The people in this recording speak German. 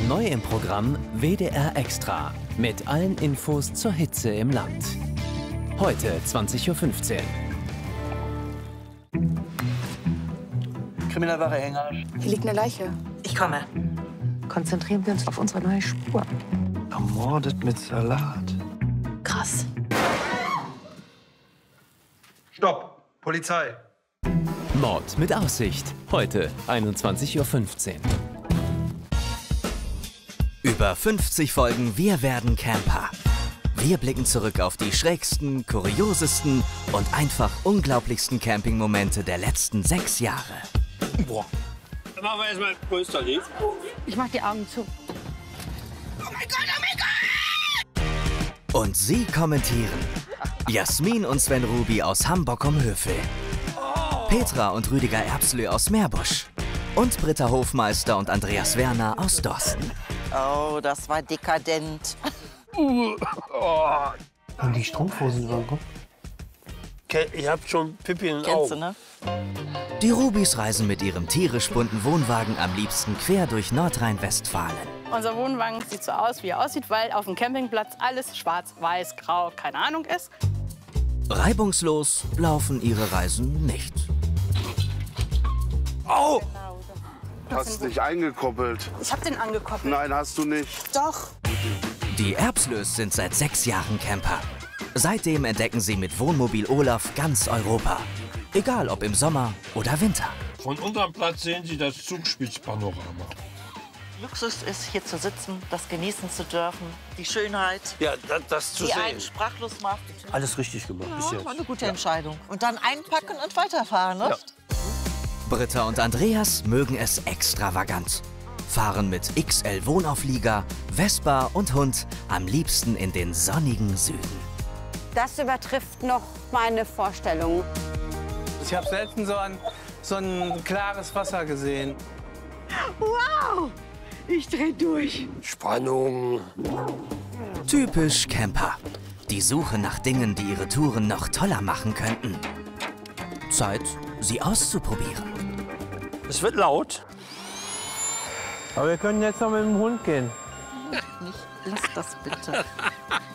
Neu im Programm WDR Extra mit allen Infos zur Hitze im Land. Heute 20:15 Uhr. Kriminalware Engel. Hier liegt eine Leiche. Ich komme. Konzentrieren wir uns auf unsere neue Spur. Ermordet mit Salat. Krass. Stopp! Polizei! Mord mit Aussicht. Heute 21:15 Uhr. Über 50 Folgen Wir werden Camper. Wir blicken zurück auf die schrägsten, kuriosesten und einfach unglaublichsten Campingmomente der letzten 6 Jahre. Boah. Dann machen wir erstmal größter Lied. Ich mach die Augen zu. Oh mein Gott, oh mein Gott! Und sie kommentieren. Jasmin und Sven Ruby aus Hamburg-um-Hövel. Petra und Rüdiger Erbslö aus Meerbusch. Und Britta Hofmeister und Andreas Werner aus Dorsten. Oh, das war dekadent. Und die Strumpfhosen über den Kopf. Ihr habt schon Pipi in den Kennst du, Augen. ne? Die Rubis reisen mit ihrem tierisch bunten Wohnwagen am liebsten quer durch Nordrhein-Westfalen. Unser Wohnwagen sieht so aus, wie er aussieht, weil auf dem Campingplatz alles schwarz, weiß, grau, keine Ahnung ist. Reibungslos laufen ihre Reisen nicht. Au! Hast dich eingekoppelt. Ich habe den angekoppelt. Nein, hast du nicht. Doch. Die Erbslös sind seit 6 Jahren Camper. Seitdem entdecken sie mit Wohnmobil Olaf ganz Europa. Egal ob im Sommer oder Winter. Von unserem Platz sehen Sie das Zugspitzpanorama. Luxus ist, hier zu sitzen, das genießen zu dürfen. Die Schönheit, Ja, das zu die einen sehen. sprachlos macht. Alles richtig gemacht bis Ja, jetzt. war eine gute Entscheidung. Und dann einpacken und weiterfahren, ne? Ja. Britta und Andreas mögen es extravagant. Fahren mit XL Wohnauflieger, Vespa und Hund am liebsten in den sonnigen Süden. Das übertrifft noch meine Vorstellungen. Ich habe selten so ein klares Wasser gesehen. Wow! Ich dreh durch. Spannung. Typisch Camper. Die Suche nach Dingen, die ihre Touren noch toller machen könnten. Zeit, sie auszuprobieren. Es wird laut. Aber wir können jetzt noch mit dem Hund gehen. Nicht, lass das bitte.